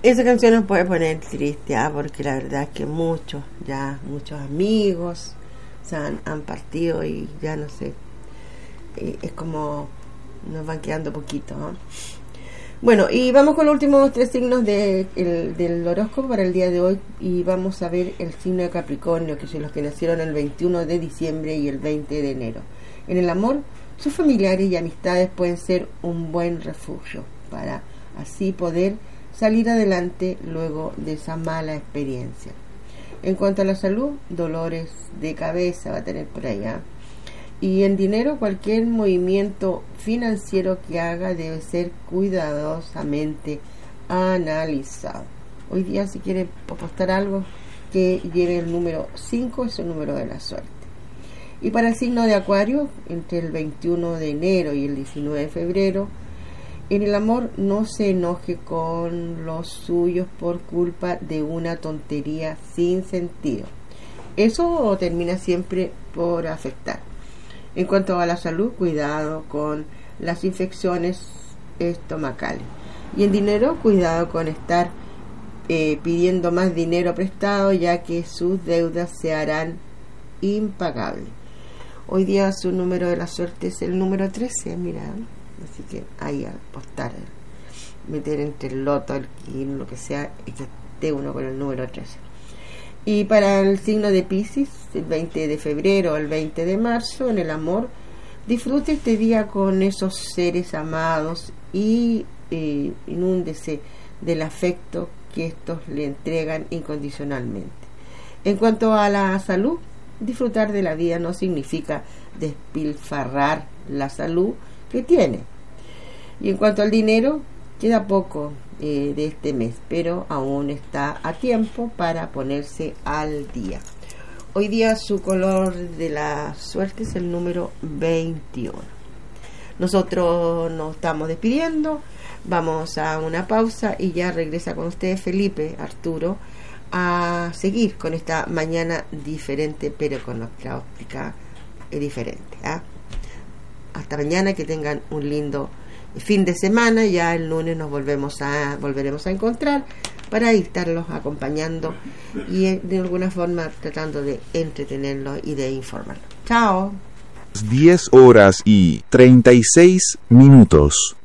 Esa canción nos puede poner triste, porque la verdad es que muchos amigos han partido y ya no sé, es como nos van quedando poquitos, ¿no? Bueno, y vamos con los últimos 3 signos del horóscopo para el día de hoy, y vamos a ver el signo de Capricornio, que son los que nacieron el 21 de diciembre y el 20 de enero. En el amor, sus familiares y amistades pueden ser un buen refugio para así poder salir adelante luego de esa mala experiencia. En cuanto a la salud, dolores de cabeza va a tener por allá. Y en dinero, cualquier movimiento financiero que haga debe ser cuidadosamente analizado. Hoy día, si quiere apostar algo, que lleve el número 5, es el número de la suerte. Y para el signo de Acuario, entre el 21 de enero y el 19 de febrero, en el amor, no se enoje con los suyos por culpa de una tontería sin sentido. Eso termina siempre por afectar. En cuanto a la salud, cuidado con las infecciones estomacales. Y en dinero, cuidado con estar pidiendo más dinero prestado, ya que sus deudas se harán impagables. Hoy día su número de la suerte es el número 13, mira. Así que ahí a apostar, meter entre el loto, el quino, lo que sea, y que esté uno con el número 13. Y para el signo de Piscis, el 20 de febrero al 20 de marzo, en el amor, disfrute este día con esos seres amados y inúndese del afecto que estos le entregan incondicionalmente. En cuanto a la salud, disfrutar de la vida no significa despilfarrar la salud que tiene. Y en cuanto al dinero, queda poco de este mes, pero aún está a tiempo para ponerse al día. Hoy día su color de la suerte es el número 21. Nosotros nos estamos despidiendo, vamos a una pausa y ya regresa con ustedes Felipe Arturo a seguir con esta mañana diferente, pero con nuestra óptica diferente. Hasta mañana, que tengan un lindo fin de semana. Ya el lunes nos volveremos a encontrar para estarlos acompañando y de alguna forma tratando de entretenerlos y de informarlos. Chao. 10:36.